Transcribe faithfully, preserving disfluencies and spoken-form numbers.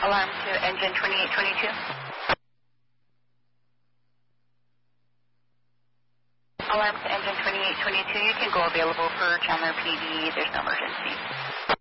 Alarm to engine twenty-eight twenty-two. Alarm to engine twenty-eight twenty-two. You can go available for Chandler P D. There's no emergency.